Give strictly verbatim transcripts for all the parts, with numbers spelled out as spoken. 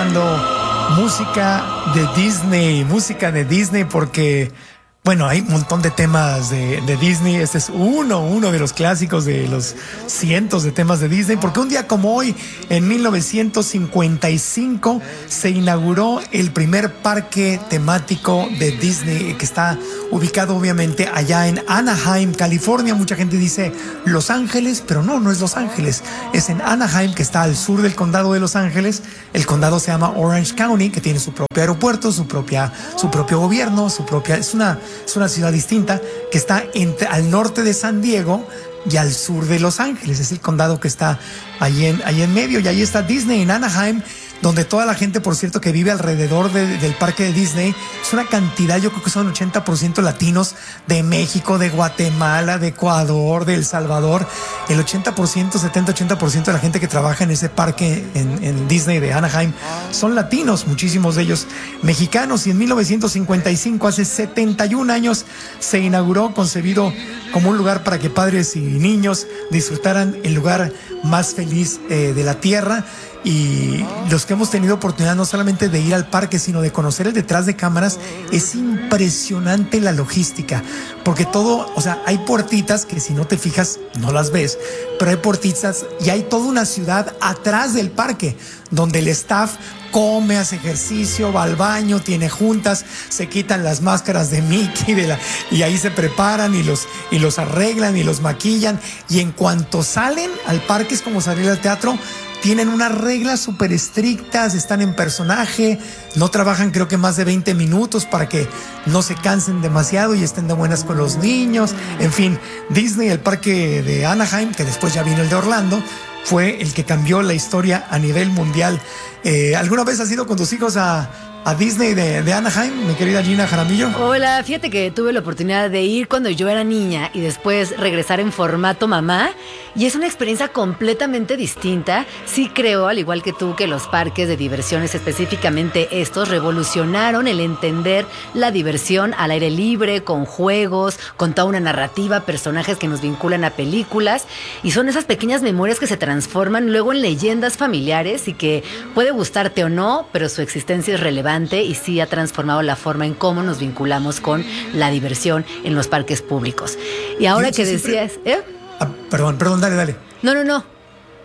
escuchando música de Disney, música de Disney porque, bueno, hay un montón de temas de, de Disney. Este es uno, uno de los clásicos de los cientos de temas de Disney, porque un día como hoy, en mil novecientos cincuenta y cinco, se inauguró el primer parque temático de Disney, que está ubicado obviamente allá en Anaheim, California. Mucha gente dice Los Ángeles, pero no, no es Los Ángeles, es en Anaheim, que está al sur del condado de Los Ángeles. El condado se llama Orange County, que tiene su propio aeropuerto, su propia, su propio gobierno, su propia, es una Es una ciudad distinta que está entre, al norte de San Diego y al sur de Los Ángeles. Es el condado que está ahí en, ahí en medio. Y ahí está Disney en Anaheim, donde toda la gente, por cierto, que vive alrededor de, del parque de Disney, es una cantidad, yo creo que son ochenta por ciento latinos de México, de Guatemala, de Ecuador, de El Salvador. El ochenta por ciento, setenta, ochenta por ciento de la gente que trabaja en ese parque en, en Disney de Anaheim son latinos, muchísimos de ellos mexicanos. Y en mil novecientos cincuenta y cinco, hace setenta y un años, se inauguró, concebido como un lugar para que padres y niños disfrutaran el lugar más feliz eh, de la tierra. Y los que hemos tenido oportunidad no solamente de ir al parque, sino de conocer el detrás de cámaras, es impresionante la logística, porque todo, o sea, hay puertitas que si no te fijas no las ves, pero hay puertitas y hay toda una ciudad atrás del parque donde el staff come, hace ejercicio, va al baño, tiene juntas, se quitan las máscaras de Mickey de la, y ahí se preparan y los, y los arreglan y los maquillan, y en cuanto salen al parque es como salir al teatro. Tienen unas reglas súper estrictas, están en personaje, no trabajan creo que más de veinte minutos para que no se cansen demasiado y estén de buenas con los niños. En fin, Disney, el parque de Anaheim, que después ya vino el de Orlando, fue el que cambió la historia a nivel mundial. Eh, ¿Alguna vez has ido con tus hijos a, a Disney de, de Anaheim, mi querida Gina Jaramillo? Hola, fíjate que tuve la oportunidad de ir cuando yo era niña y después regresar en formato mamá, y es una experiencia completamente distinta. Sí creo, al igual que tú, que los parques de diversiones, específicamente estos, revolucionaron el entender la diversión al aire libre, con juegos, con toda una narrativa, personajes que nos vinculan a películas, y son esas pequeñas memorias que se transforman luego en leyendas familiares y que puede gustarte o no, pero su existencia es relevante y sí ha transformado la forma en cómo nos vinculamos con la diversión en los parques públicos. Y ahora Yo que siempre... decías... ¿eh? Ah, perdón, perdón, dale, dale. No, no, no.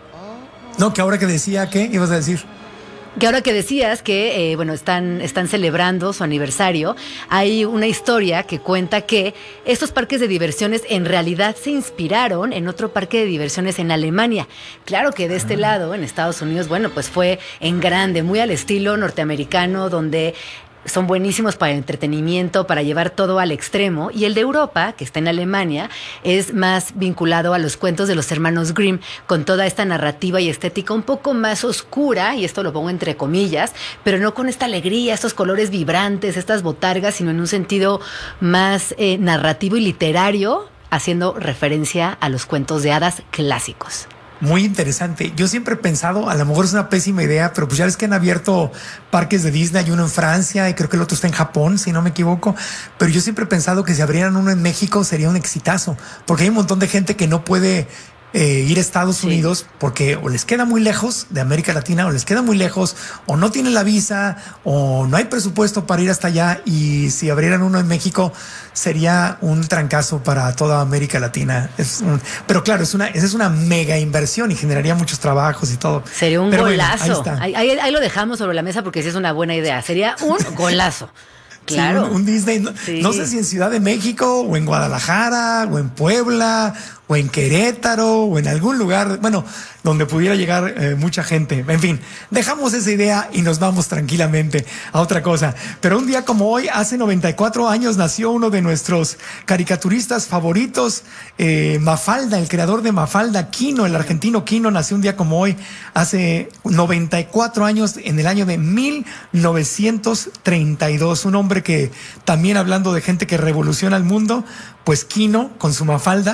No, que ahora que decía, ¿qué ibas a decir? Que ahora que decías que, eh, bueno, están, están celebrando su aniversario, hay una historia que cuenta que estos parques de diversiones en realidad se inspiraron en otro parque de diversiones en Alemania. Claro que de este ah. lado, en Estados Unidos, bueno, pues fue en grande, muy al estilo norteamericano, donde son buenísimos para el entretenimiento, para llevar todo al extremo. Y el de Europa, que está en Alemania, es más vinculado a los cuentos de los hermanos Grimm, con toda esta narrativa y estética un poco más oscura, y esto lo pongo entre comillas, pero no con esta alegría, estos colores vibrantes, estas botargas, sino en un sentido más eh, narrativo y literario, haciendo referencia a los cuentos de hadas clásicos. Muy interesante. Yo siempre he pensado, a lo mejor es una pésima idea, pero pues ya ves que han abierto parques de Disney, hay uno en Francia y creo que el otro está en Japón, si no me equivoco, pero yo siempre he pensado que si abrieran uno en México sería un exitazo, porque hay un montón de gente que no puede eh, ir a Estados sí. Unidos porque o les queda muy lejos de América Latina, o les queda muy lejos, o no tienen la visa, o no hay presupuesto para ir hasta allá, y si abrieran uno en México sería un trancazo para toda América Latina. Es un, pero claro, es una, esa es una mega inversión y generaría muchos trabajos y todo. Sería un pero golazo. Bueno, ahí, ahí, ahí, ahí lo dejamos sobre la mesa porque sí es una buena idea. Sería un golazo. Claro. Sí, un, un Disney, no, sí. no sé si en Ciudad de México, o en Guadalajara, o en Puebla, o en Querétaro, o en algún lugar, bueno, donde pudiera llegar eh, mucha gente. En fin, dejamos esa idea y nos vamos tranquilamente a otra cosa. Pero un día como hoy, hace noventa y cuatro años, nació uno de nuestros caricaturistas favoritos, eh, Mafalda, el creador de Mafalda, Quino, el argentino Quino, nació un día como hoy, hace noventa y cuatro años, en el año de mil novecientos treinta y dos. Un hombre que también, hablando de gente que revoluciona el mundo, pues Quino, con su Mafalda,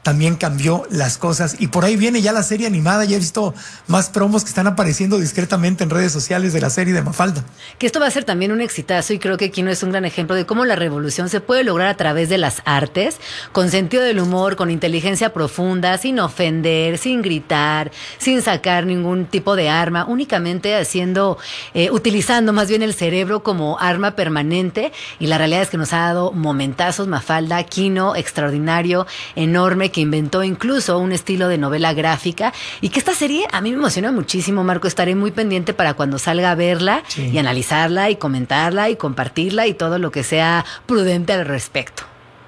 también cambió las cosas. Y por ahí viene ya la serie animada. Ya he visto más promos que están apareciendo discretamente en redes sociales de la serie de Mafalda. Que esto va a ser también un exitazo, y creo que Kino es un gran ejemplo de cómo la revolución se puede lograr a través de las artes, con sentido del humor, con inteligencia profunda, sin ofender, sin gritar, sin sacar ningún tipo de arma, únicamente haciendo, eh, utilizando más bien el cerebro como arma permanente. Y la realidad es que nos ha dado momentazos Mafalda, Kino, extraordinario, enorme, que inventó incluso un estilo de novela gráfica, y que esta serie a mí me emociona muchísimo, Marco. Estaré muy pendiente para cuando salga a verla, sí, y analizarla y comentarla y compartirla y todo lo que sea prudente al respecto.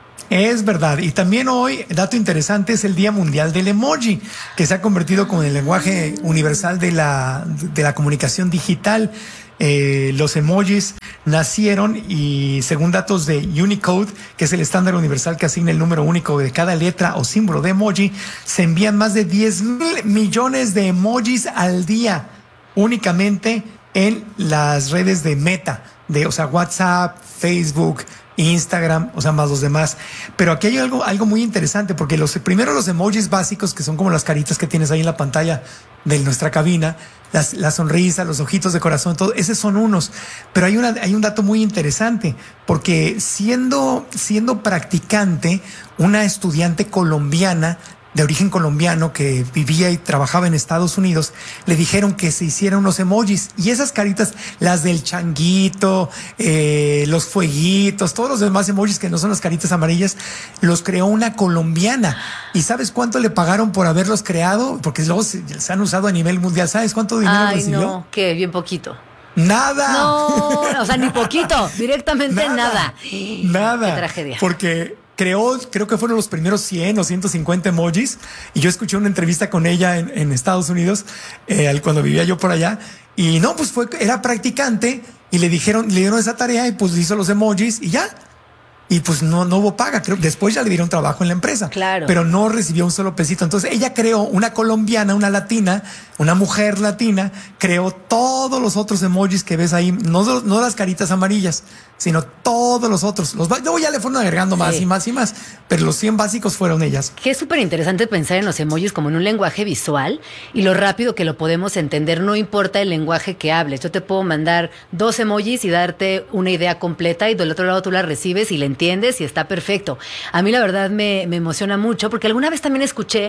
Es verdad. Y también hoy, dato interesante, es el Día Mundial del Emoji, que se ha convertido como el lenguaje universal de la, de la comunicación digital. Eh, los emojis nacieron, y según datos de Unicode, que es el estándar universal que asigna el número único de cada letra o símbolo de emoji, se envían más de diez mil millones de emojis al día, únicamente en las redes de Meta, de, o sea, WhatsApp, Facebook, Instagram, o sea, más los demás. Pero aquí hay algo, algo muy interesante, porque los primero los emojis básicos, que son como las caritas que tienes ahí en la pantalla de nuestra cabina, las, la sonrisa, los ojitos de corazón, todo, esos son unos. Pero hay, una, hay un dato muy interesante, porque siendo, siendo practicante, una estudiante colombiana de origen colombiano que vivía y trabajaba en Estados Unidos, le dijeron que se hicieran unos emojis, y esas caritas, las del changuito, eh, los fueguitos, todos los demás emojis que no son las caritas amarillas, los creó una colombiana. ¿Y sabes cuánto le pagaron por haberlos creado? Porque luego se, se han usado a nivel mundial. ¿Sabes cuánto dinero Ay, recibió? No, que bien poquito. Nada. No, o sea, ni poquito, directamente nada. Nada. Nada. Qué tragedia. Porque creó, creo que fueron los primeros cien o ciento cincuenta emojis, y yo escuché una entrevista con ella en, en Estados Unidos, eh, cuando vivía yo por allá, y no, pues fue, era practicante, y le dijeron, le dieron esa tarea, y pues hizo los emojis y ya. Y pues no, no hubo paga. Creo, después ya le dieron trabajo en la empresa. Claro. Pero no recibió un solo pesito. Entonces ella creó, una colombiana, una latina, una mujer latina, creó todos los otros emojis que ves ahí. No, no las caritas amarillas, sino todos los otros. Los, luego ya le fueron agregando más, sí, y más y más. Pero los cien básicos fueron ellas. Que es súper interesante pensar en los emojis como en un lenguaje visual, y lo rápido que lo podemos entender. No importa el lenguaje que hables. Yo te puedo mandar dos emojis y darte una idea completa, y del otro lado tú la recibes y la entiendes y está perfecto. A mí la verdad me, me emociona mucho, porque alguna vez también escuché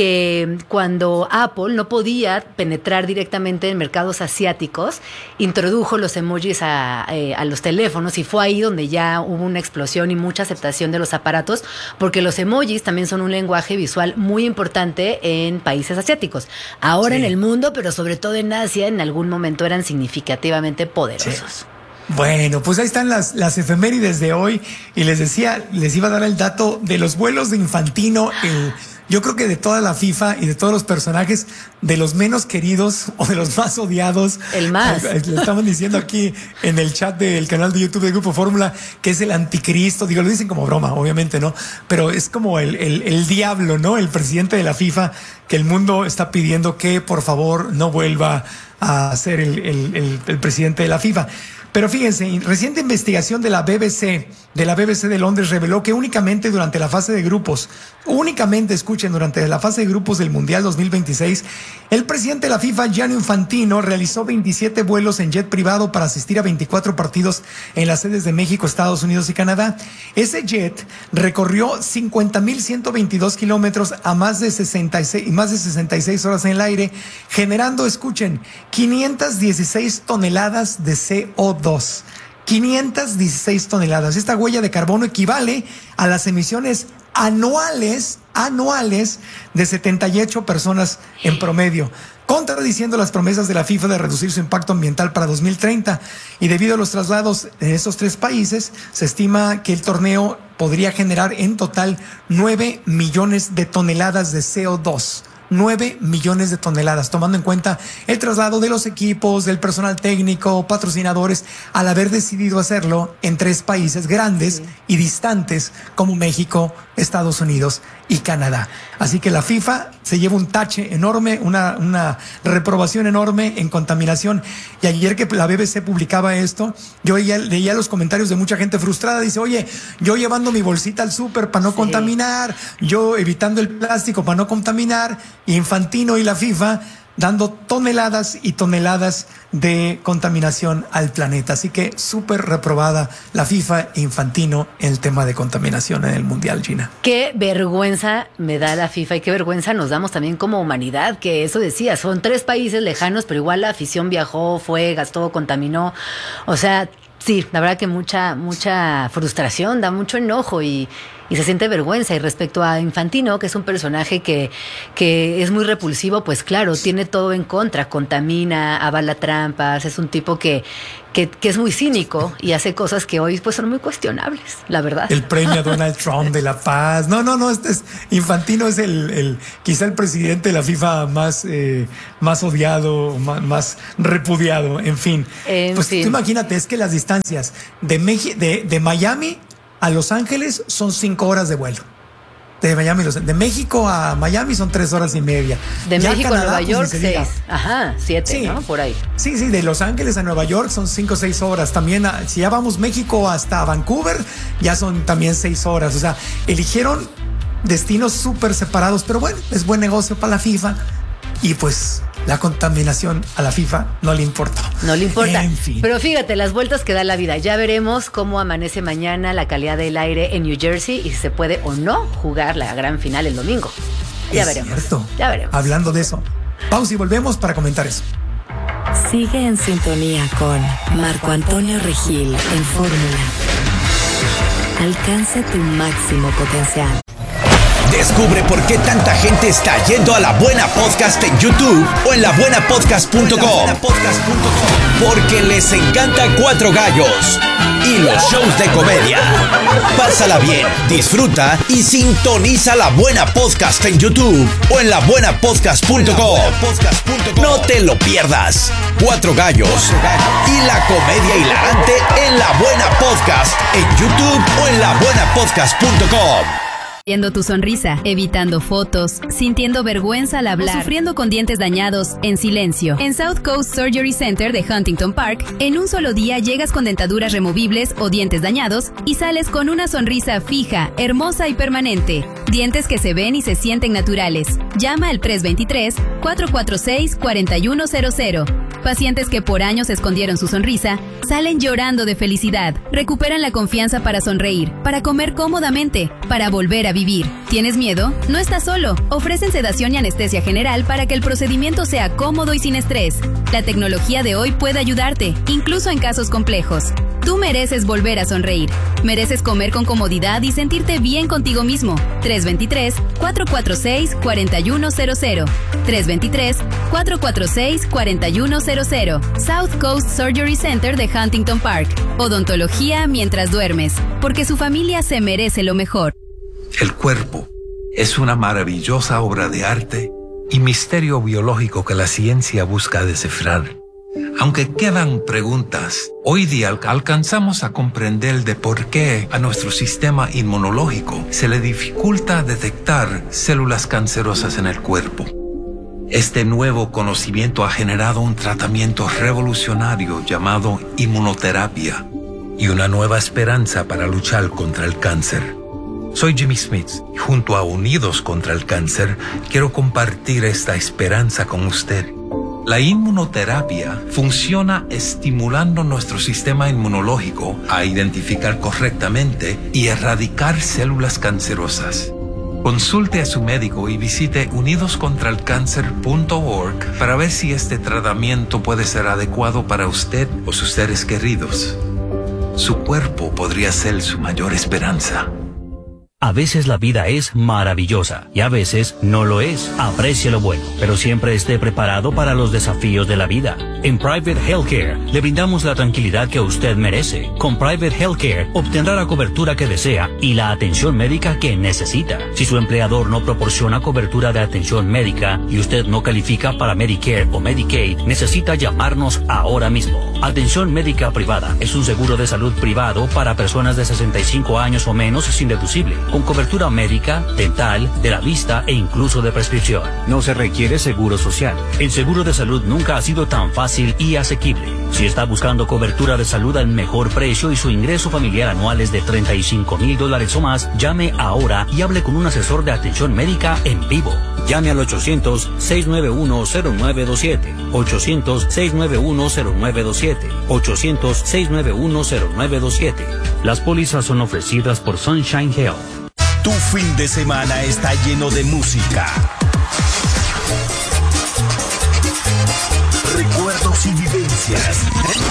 que cuando Apple no podía penetrar directamente en mercados asiáticos, introdujo los emojis a, eh, a los teléfonos, y fue ahí donde ya hubo una explosión y mucha aceptación de los aparatos, porque los emojis también son un lenguaje visual muy importante en países asiáticos. Ahora sí, en el mundo, pero sobre todo en Asia, en algún momento eran significativamente poderosos. Sí. Bueno, pues ahí están las, las efemérides de hoy, y les decía, les iba a dar el dato de los vuelos de Infantino, el, yo creo que de toda la FIFA y de todos los personajes, de los menos queridos o de los más odiados. El más. Le estaban diciendo aquí en el chat del canal de YouTube de Grupo Fórmula que es el anticristo. Digo, lo dicen como broma, obviamente, ¿no? Pero es como el, el, el diablo, ¿no? El presidente de la FIFA, que el mundo está pidiendo que por favor no vuelva a ser el, el, el, el presidente de la FIFA. Pero fíjense, reciente investigación de la B B C, de la B B C de Londres, reveló que únicamente durante la fase de grupos, únicamente, escuchen, durante la fase de grupos del Mundial dos mil veintiséis, el presidente de la FIFA, Gianni Infantino, realizó veintisiete vuelos en jet privado para asistir a veinticuatro partidos en las sedes de México, Estados Unidos y Canadá. Ese jet recorrió cincuenta mil ciento veintidós kilómetros a más de sesenta y seis, más de sesenta y seis horas en el aire, generando, escuchen, quinientas dieciséis toneladas de C O dos. quinientas dieciséis toneladas. Esta huella de carbono equivale a las emisiones anuales, anuales de setenta y ocho personas en promedio, contradiciendo las promesas de la FIFA de reducir su impacto ambiental para dos mil treinta. Y debido a los traslados en estos tres países, se estima que el torneo podría generar en total nueve millones de toneladas de C O dos. nueve millones de toneladas, tomando en cuenta el traslado de los equipos, del personal técnico, patrocinadores, al haber decidido hacerlo en tres países grandes sí. y distantes como México, Estados Unidos y Canadá. Así que la FIFA se lleva un tache enorme, una, una reprobación enorme en contaminación. Y ayer que la B B C publicaba esto, yo leía, leía los comentarios de mucha gente frustrada. Dice, oye, yo llevando mi bolsita al súper para no sí. contaminar, yo evitando el plástico para no contaminar, y Infantino y la FIFA dando toneladas y toneladas de contaminación al planeta. Así que súper reprobada la FIFA e Infantino en el tema de contaminación en el Mundial, Gina. Qué vergüenza me da la FIFA y qué vergüenza nos damos también como humanidad, que eso decía, son tres países lejanos, pero igual la afición viajó, fue, gastó, contaminó. O sea, sí, la verdad que mucha, mucha frustración, da mucho enojo y... y se siente vergüenza. Y respecto a Infantino, que es un personaje que, que es muy repulsivo, pues claro, tiene todo en contra, contamina, avala trampas, es un tipo que, que, que es muy cínico y hace cosas que hoy pues son muy cuestionables, la verdad. El premio a Donald Trump de la paz. No, no, no, este es, Infantino es el, el quizá el presidente de la FIFA más, eh, más odiado, más, más repudiado, en fin. En pues fin. Tú imagínate, es que las distancias de, Meji, de, de Miami a Los Ángeles son cinco horas de vuelo. De Miami, de México a Miami son tres horas y media. De ya México Canadá, a Nueva pues, York, seis. Ajá, siete, sí. ¿no? Por ahí. Sí, sí, de Los Ángeles a Nueva York son cinco o seis horas. También, si ya vamos México hasta Vancouver, ya son también seis horas. O sea, eligieron destinos súper separados, pero bueno, es buen negocio para la FIFA. Y pues la contaminación a la FIFA no le importa. No le importa. En fin. Pero fíjate, las vueltas que da la vida. Ya veremos cómo amanece mañana la calidad del aire en New Jersey y si se puede o no jugar la gran final el domingo. Ya es veremos. Cierto. Ya veremos. Hablando de eso, pausa y volvemos para comentar eso. Sigue en sintonía con Marco Antonio Regil en Fórmula. Alcanza tu máximo potencial. Descubre por qué tanta gente está yendo a La Buena Podcast en YouTube o en la buena podcast punto com. Porque les encanta Cuatro Gallos y los shows de comedia. Pásala bien, disfruta y sintoniza La Buena Podcast en YouTube o en la buena podcast punto com. No te lo pierdas. Cuatro Gallos y la comedia hilarante en La Buena Podcast en YouTube o en la buena podcast punto com. Viendo tu sonrisa, evitando fotos, sintiendo vergüenza al hablar, o sufriendo con dientes dañados, en silencio. En South Coast Surgery Center de Huntington Park, en un solo día llegas con dentaduras removibles o dientes dañados y sales con una sonrisa fija, hermosa y permanente. Dientes que se ven y se sienten naturales. Llama al tres dos tres, cuatro cuatro seis, cuatro uno cero cero. Pacientes que por años escondieron su sonrisa, salen llorando de felicidad. Recuperan la confianza para sonreír, para comer cómodamente, para volver a vivir. ¿Tienes miedo? No estás solo. Ofrecen sedación y anestesia general para que el procedimiento sea cómodo y sin estrés. La tecnología de hoy puede ayudarte, incluso en casos complejos. Tú mereces volver a sonreír. Mereces comer con comodidad y sentirte bien contigo mismo. tres dos tres, cuatro cuatro seis, cuatro uno cero cero. tres dos tres, cuatro cuatro seis, cuatro uno cero cero. South Coast Surgery Center de Huntington Park. Odontología mientras duermes, porque su familia se merece lo mejor. El cuerpo es una maravillosa obra de arte y misterio biológico que la ciencia busca descifrar. Aunque quedan preguntas, hoy día alcanzamos a comprender de por qué a nuestro sistema inmunológico se le dificulta detectar células cancerosas en el cuerpo. Este nuevo conocimiento ha generado un tratamiento revolucionario llamado inmunoterapia y una nueva esperanza para luchar contra el cáncer. Soy Jimmy Smith y junto a Unidos contra el Cáncer quiero compartir esta esperanza con usted. La inmunoterapia funciona estimulando nuestro sistema inmunológico a identificar correctamente y erradicar células cancerosas. Consulte a su médico y visite unidos contra el cáncer punto org para ver si este tratamiento puede ser adecuado para usted o sus seres queridos. Su cuerpo podría ser su mayor esperanza. A veces la vida es maravillosa y a veces no lo es. Aprecie lo bueno, pero siempre esté preparado para los desafíos de la vida. En Private Healthcare le brindamos la tranquilidad que usted merece. Con Private Healthcare obtendrá la cobertura que desea y la atención médica que necesita. Si su empleador no proporciona cobertura de atención médica y usted no califica para Medicare o Medicaid, necesita llamarnos ahora mismo. Atención médica privada es un seguro de salud privado para personas de sesenta y cinco años o menos sin deducible, con cobertura médica, dental, de la vista e incluso de prescripción. No se requiere seguro social. El seguro de salud nunca ha sido tan fácil y asequible. Si está buscando cobertura de salud al mejor precio y su ingreso familiar anual es de treinta y cinco mil dólares o más, llame ahora y hable con un asesor de atención médica en vivo. Llame al ochocientos, seis nueve uno, cero nueve dos siete, ochocientos, seis nueve uno, cero nueve dos siete, ochocientos, seis nueve uno, cero nueve dos siete. Las pólizas son ofrecidas por Sunshine Health. Tu fin de semana está lleno de música, recuerdos y vivencias.